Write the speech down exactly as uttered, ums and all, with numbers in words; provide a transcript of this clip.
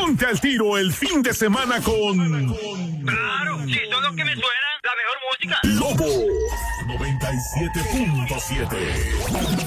Ponte al tiro el fin de semana con... Claro, si son los que me suenan, la mejor música. Lobo noventa y siete punto siete.